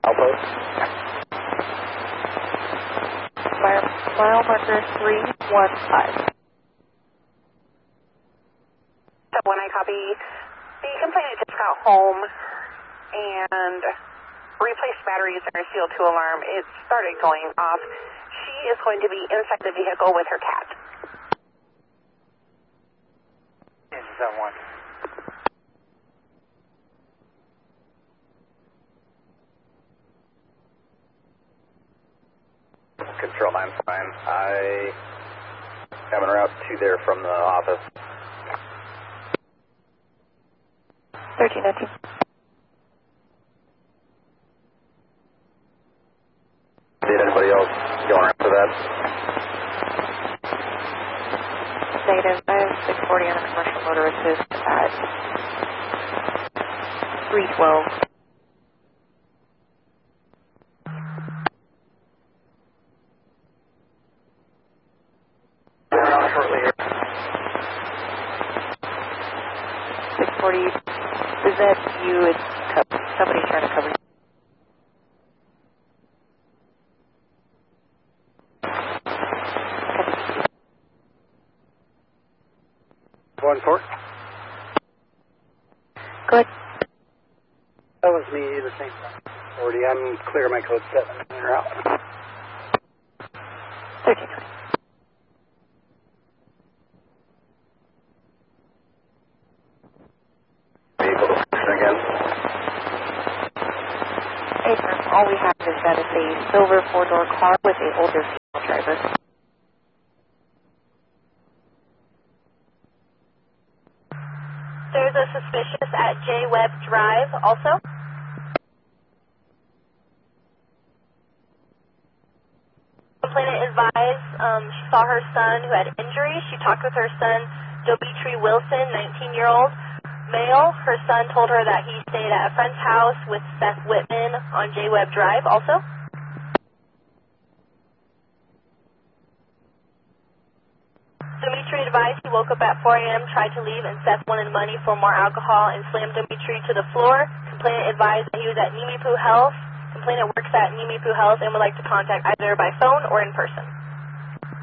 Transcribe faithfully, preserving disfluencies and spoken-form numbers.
Outpost. Mile, mile marker three one five. So when I copy, the complainant just got home and replaced batteries in her seal two alarm. It started going off. She is going to be inside the vehicle with her cat. seven one. Control nine fine. I am en route to there from the office. thirteen nineteen. Did anybody else going around for that? Negative. I have six forty on a commercial motor assist at three twelve. Shortly here. six forty. Is that you? It's co- somebody's trying to cover. One four. Good. That was me the same time. forty. I'm clear my code seven. In or out. thirteen twenty. Vehicle again. Hey, sir. All we have is that it's a silver four-door car with an older female driver. There's a suspicious at J Webb Drive also. Complainant advised um, she saw her son who had injuries. She talked with her son, Domitri Wilson, nineteen-year-old male. Her son told her that he stayed at a friend's house with Seth Whitman on J Webb Drive also. Dimitri advised he woke up at four a.m., tried to leave, and Seth wanted money for more alcohol and slammed Dimitri to the floor. Complainant advised that he was at Nimipu Health. Complainant works at Nimipu Health and would like to contact either by phone or in person.